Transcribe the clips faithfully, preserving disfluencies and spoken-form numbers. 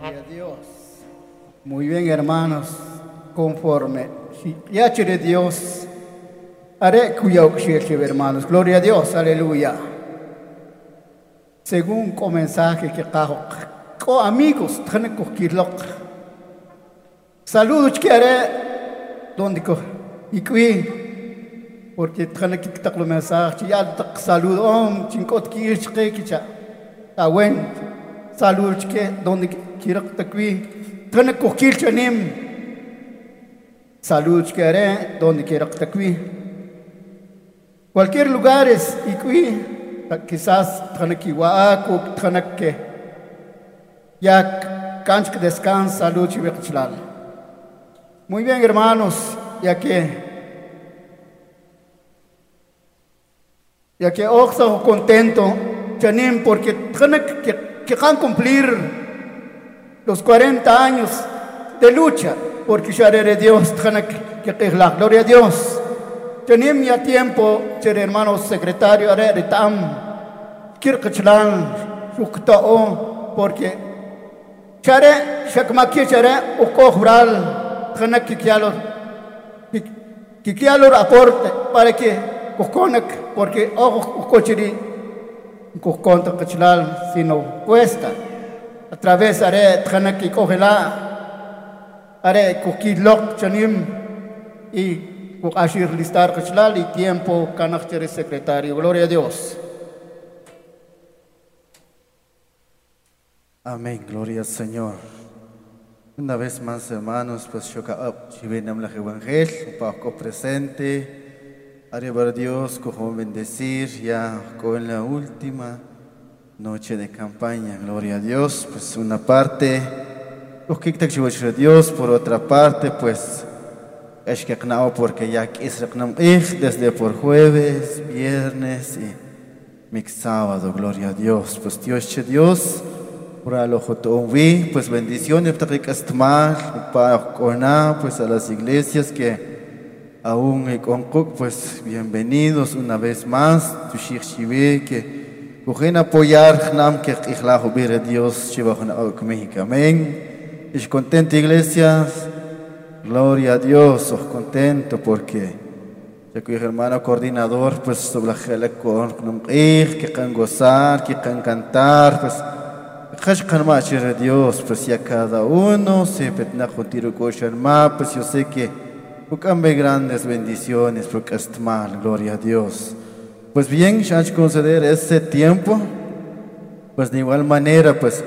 Gloria a Dios. Muy bien, hermanos, conforme ya de Dios, haré cuyo hermanos. Gloria a Dios, aleluya. Según el mensaje que cajo, oh amigos, tienen que ir saludos que haré donde y que porque tienen que quitar el mensaje ya saludo om chincot que ir que que ah bueno saludos que donde quiera que tienen que ir chanim saludos que haré donde quiera que cualquier lugar es y que quizás tienen que guaco tienen que ya cancha que descansa saludos y vertical. Muy bien, hermanos, ya que ya que hoy estoy contento, Chanim, porque tienen que, que van a cumplir los cuarenta años de lucha, porque ya de Dios tienen que que la gloria a Dios. Chanim ya tiempo, ser hermano secretario de Tam, Kirkachlan, Shuktao, porque Chare, Shakmaki Chare, Okohral. Que quiero que quiero aporte para que coconac porque ojo cochiri coconta cachlal sino cuesta a través haré tana que cogela haré coquilok chanim y coashir listar cachlal y tiempo canachtere secretario. Gloria a Dios. Amén, gloria al Señor. Una vez más, hermanos, pues yo si venimos la evangelio, un poco presente, arriba Dios, como bendecir ya con la última noche de campaña, gloria a Dios, pues una parte, los que te Dios, por otra parte, pues es que no, porque ya es desde por jueves, viernes y mi sábado, gloria a Dios, pues Dios, Dios. Por lo que pues bendiciones para pues a las iglesias que aún con pues bienvenidos una vez más tu shive que cogen apoyar nam que ikhlahu bir Dios shibahna México. Amén. Es contento iglesias, gloria a Dios, os contento porque ya que hermano coordinador pues sobre la con que can gozar, que can cantar pues Dios, pues ya cada uno se petna contigo con pues yo sé que hay grandes bendiciones porque es mal, gloria a Dios. Pues bien, ya conceder ese tiempo, pues de igual manera, pues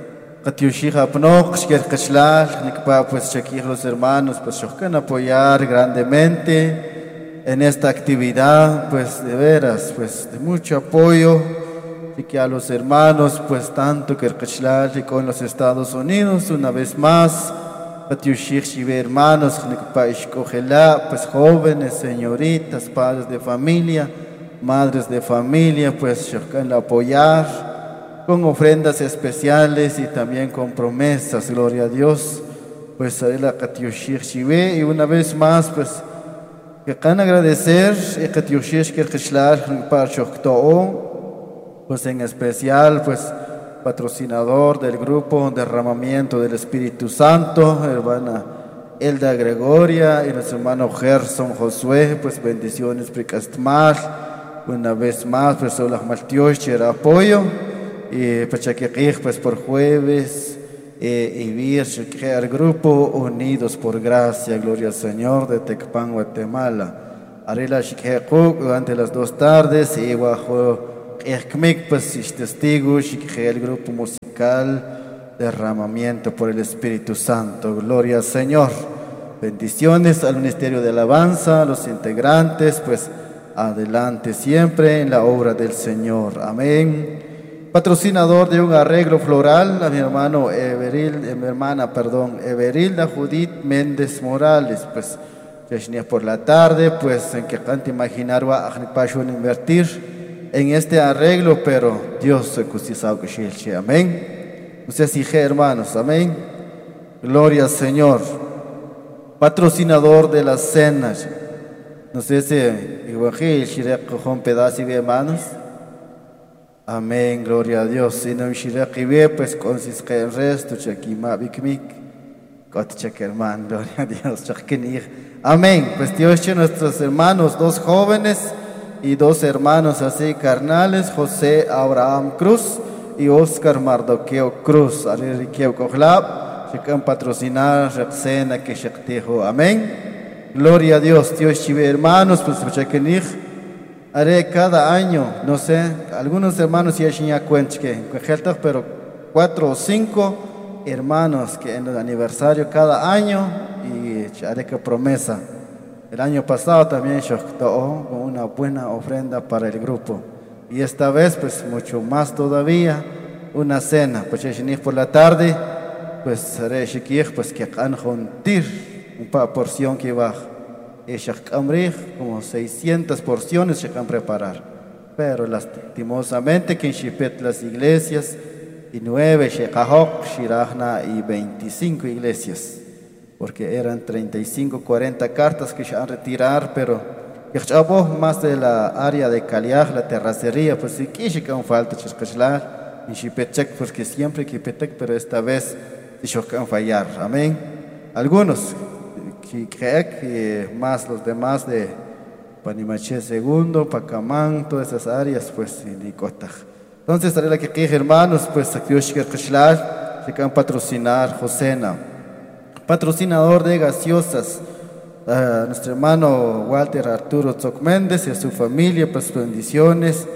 pues aquí los hermanos, pues yo can apoyar grandemente en esta actividad, pues de veras, pues de mucho apoyo. Y que a los hermanos, pues tanto que y con los Estados Unidos, una vez más, hermanos, pues jóvenes, señoritas, padres de familia, madres de familia, pues apoyar con ofrendas especiales y también con promesas, gloria a Dios, pues y una vez más, pues que can agradecer y que para pues en especial, pues patrocinador del grupo Derramamiento del Espíritu Santo, hermana Elda Gregoria y nuestro hermano Gerson Josué, pues bendiciones pricastmal, una vez más, pues la Maltiosh era apoyo, y Pachaquequij, pues por jueves, eh, y vir el grupo Unidos por Gracia, gloria al Señor de Tecpan, Guatemala. Arela Shikheku durante las dos tardes y bajo pues testigos y el grupo musical Derramamiento por el Espíritu Santo. Gloria al Señor. Bendiciones al Ministerio de Alabanza, a los integrantes, pues adelante siempre en la obra del Señor. Amén. Patrocinador de un arreglo floral a mi hermano Everil, eh, mi hermana, perdón, Everilda Judith Méndez Morales, pues ya por la tarde, pues en que cante imaginar va a invertir en este arreglo, pero Dios se custizado que amén. Usted dije, hermanos, amén. Gloria al Señor. Patrocinador de las cenas. No sé si igual con pedazos de hermanos. Amén, gloria a Dios. Si no me pues consiste el resto, chakima bikmik, kotchak hermano, gloria a Dios, chakkenir. Amén. Pues Dios, nuestros hermanos, dos jóvenes y dos hermanos así carnales, José Abraham Cruz y Oscar Mardoqueo Cruz, Aririqueo Cojlab, se can patrocinar, Rexena que Shaktejo. Amén. Gloria a Dios, Dios, chive hermanos, pues chakkenir. Haré cada año, no sé, algunos hermanos ya ya cuentan que, pero cuatro o cinco hermanos que en el aniversario cada año y haré que promesa. El año pasado también yo con una buena ofrenda para el grupo y esta vez pues mucho más todavía una cena, pues por la tarde pues haré pues que han juntir una porción que va. Como seiscientas porciones se van a preparar, pero lastimosamente que en las iglesias y nueve y veinticinco iglesias, porque eran treinta y cinco, cuarenta cartas que se han retirar, pero más de la área de Caliaj, la terracería, pues sí que se han falta en Xipetec, porque siempre que pero esta vez se han fallar. Amén. Algunos que creo que más los demás de Panimaché segundo, Pacamán, todas esas áreas, pues en Icotaj. Entonces, haré la que queje, hermanos, pues aquí os quiero se can patrocinar Josena, patrocinador de gaseosas, uh, nuestro hermano Walter Arturo Tzoc Méndez y a su familia, pues bendiciones,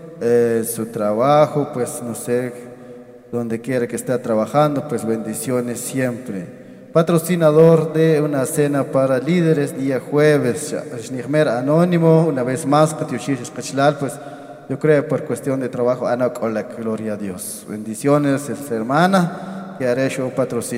eh, su trabajo, pues no sé, donde quiera que esté trabajando, pues bendiciones siempre. Patrocinador de una cena para líderes día jueves, Shnigmer Anónimo, una vez más, pues yo creo por cuestión de trabajo, Ana la gloria a Dios. Bendiciones, esta hermana, que haré yo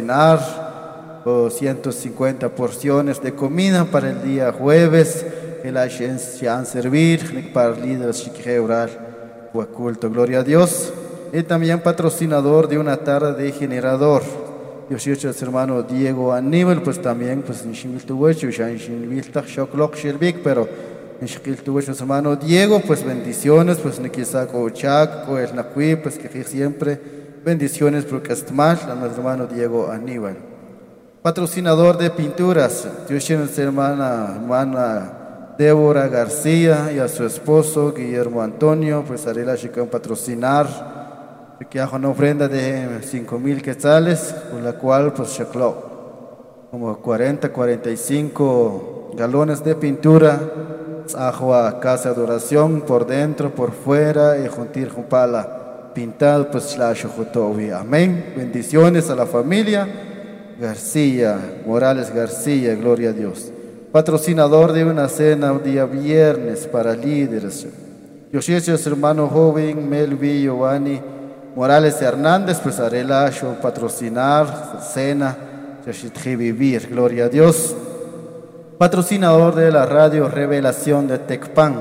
patrocinar oh, ciento cincuenta porciones de comida para el día jueves, que la se han servir para líderes que orar o culto, gloria a Dios. Y también patrocinador de una tarde de generador. Dios y el hermano Diego Aníbal, pues también, pues en Shimiltuwecho, ya en Shimiltach, Shoklok, Shilvik, pero en Shimiltuwecho, hermano Diego, pues bendiciones, pues Nikisaco Chaco, el Nakui, pues que siempre bendiciones por Castmash, a nuestro hermano Diego Aníbal. Patrocinador de pinturas, Dios y nuestra hermana, hermana Débora García y a su esposo Guillermo Antonio, pues haré la chica patrocinar. Que hago una ofrenda de cinco mil quetzales, con la cual pues chacló como cuarenta, cuarenta y cinco galones de pintura, hago a casa de oración por dentro, por fuera y juntir jumpala pintado pues la chujotovi. Amén. Bendiciones a la familia García, Morales García, gloria a Dios. Patrocinador de una cena día viernes para líderes. Yo soy su hermano joven Melvi Giovanni Morales Hernández, pues haré la show patrocinar, cena, vivir, gloria a Dios. Patrocinador de la radio Revelación de Tecpan.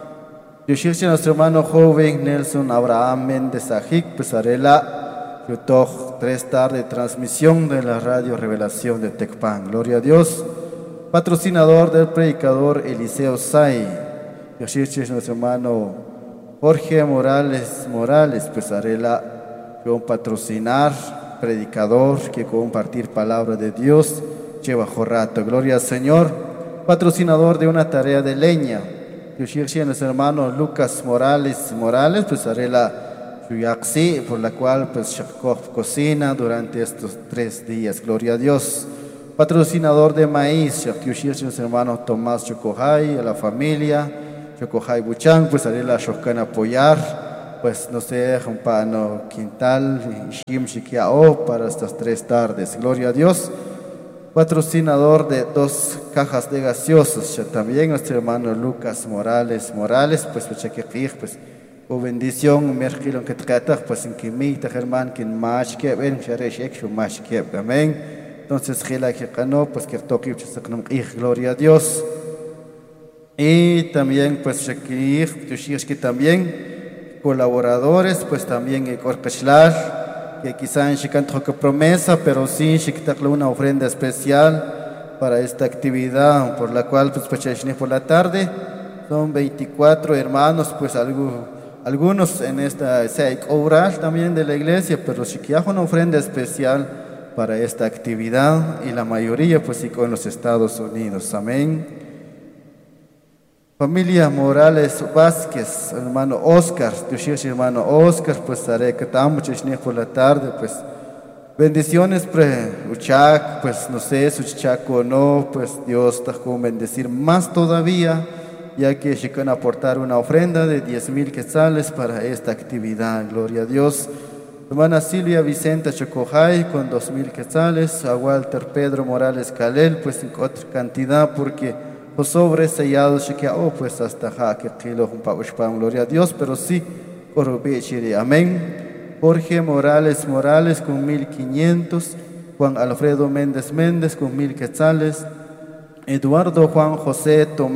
Yo soy nuestro hermano joven Nelson Abraham Méndez Ajic, pues haré la yo tres tarde transmisión de la radio Revelación de Tecpan, gloria a Dios. Patrocinador del predicador Eliseo Say. Yo soy nuestro hermano Jorge Morales Morales, pues haré la con patrocinar, predicador, que compartir palabra de Dios, lleva rato, gloria al Señor. Patrocinador de una tarea de leña, yo soy nuestro hermano Lucas Morales Morales, pues haré la yuyaxi, por la cual pues Shakov cocina durante estos tres días, gloria a Dios. Patrocinador de maíz, yo soy nuestro hermano Tomás Chocohay, a la familia Chocohay Buchán, pues haré la Shokan apoyar, pues no sé, un pano quintal, Shim Shikiao para estas tres tardes, gloria a Dios. Patrocinador de dos cajas de gaseosas, también nuestro hermano Lucas Morales Morales, pues pues o bendición, mergilon que trata, pues en que mi hermano que más que ven, sharesh más que amén. Entonces, gela que cano, pues que toque, gloria a Dios. Y también, pues, que también colaboradores, pues también el Corcachlar, que quizá en Chicanto que promesa, pero sí, Chicanto una ofrenda especial para esta actividad, por la cual, pues, pues por la tarde, son veinticuatro hermanos, pues algo algunos en esta se hay que obrar también de la iglesia, pero si que hay una ofrenda especial para esta actividad y la mayoría pues sí con los Estados Unidos. Amén. Familia Morales Vázquez, hermano Oscar, tu hermano Oscar, pues haré que estamos por la tarde, pues bendiciones pre Uchac, pues no sé si Uchac o no, pues Dios está con bendecir más todavía, ya que se van a aportar una ofrenda de diez mil quetzales para esta actividad. Gloria a Dios. Hermana Silvia Vicenta Chocojay con dos mil quetzales, a Walter Pedro Morales Calel, pues en otra cantidad, porque los sobres sellados se quedó pues hasta jaque kilo un paushpam. Gloria a Dios, pero sí, corrobichiri. Amén. Jorge Morales Morales con mil quinientos, Juan Alfredo Méndez Méndez con mil quetzales, Eduardo Juan José Tomás